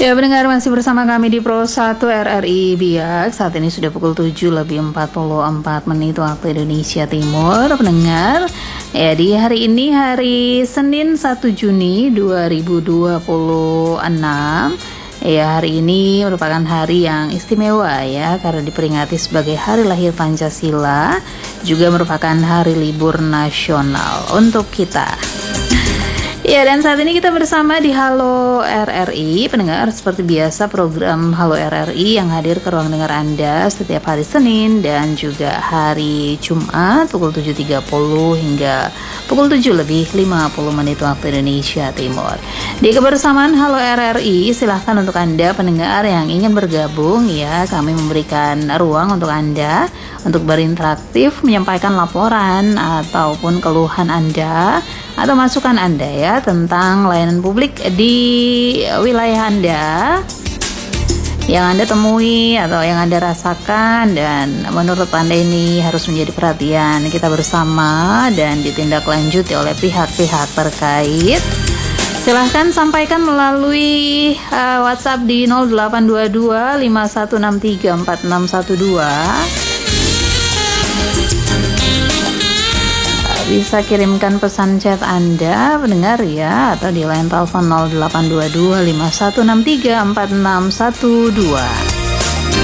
Ya, pendengar masih bersama kami di Pro 1 RRI Biak. Saat ini sudah pukul 7:44 waktu Indonesia Timur. Pendengar, ya di hari ini hari Senin 1 Juni 2026. Ya, hari ini merupakan hari yang istimewa ya, karena diperingati sebagai hari lahir Pancasila, juga merupakan hari libur nasional untuk kita. Ya, dan saat ini kita bersama di Halo RRI. Pendengar, seperti biasa program Halo RRI yang hadir ke ruang dengar Anda setiap hari Senin dan juga hari Jumat pukul 7.30 hingga pukul 7:50 waktu Indonesia Timur. Di kebersamaan Halo RRI, silahkan untuk Anda pendengar yang ingin bergabung ya, kami memberikan ruang untuk Anda untuk berinteraktif, menyampaikan laporan ataupun keluhan Anda atau masukan Anda ya tentang layanan publik di wilayah Anda yang Anda temui atau yang Anda rasakan dan menurut Anda ini harus menjadi perhatian kita bersama dan ditindaklanjuti oleh pihak-pihak terkait. Silahkan sampaikan melalui WhatsApp di 0822 5163 4612. Bisa kirimkan pesan chat Anda pendengar ya, atau di line telepon 0822 5163 4612.